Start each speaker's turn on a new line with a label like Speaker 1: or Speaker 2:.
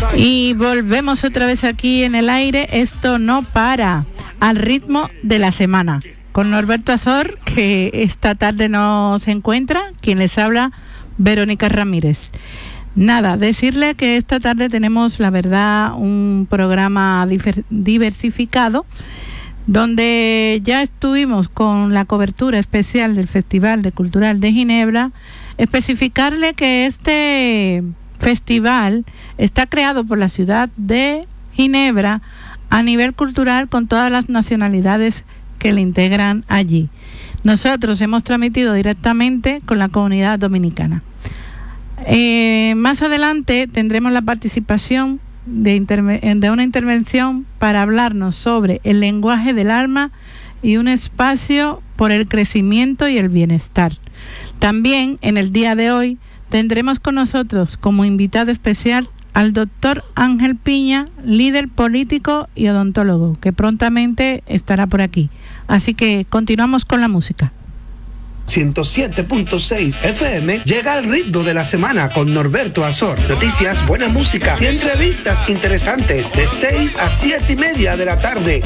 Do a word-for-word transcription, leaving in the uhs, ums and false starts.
Speaker 1: Y volvemos otra vez aquí en el aire. Esto no para, al ritmo de la semana, con Norberto Azor, que esta tarde no se encuentra, quien les habla, Verónica Ramírez. Nada, decirle que esta tarde tenemos, la verdad, un programa diversificado, donde ya estuvimos con la cobertura especial del Festival de Cultural de Ginebra. Especificarle que este festival está creado por la ciudad de Ginebra a nivel cultural, con todas las nacionalidades que le integran allí. Nosotros hemos transmitido directamente con la comunidad dominicana. Eh, más adelante tendremos la participación de, interve- de una intervención para hablarnos sobre el lenguaje del alma y un espacio por el crecimiento y el bienestar. También en el día de hoy tendremos con nosotros como invitado especial al doctor Ángel Piña, líder político y odontólogo, que prontamente estará por aquí. Así que continuamos con la música.
Speaker 2: ciento siete punto seis F M llega al ritmo de la semana con Norberto Azor. Noticias, buena música y entrevistas interesantes de seis a siete y media de la tarde.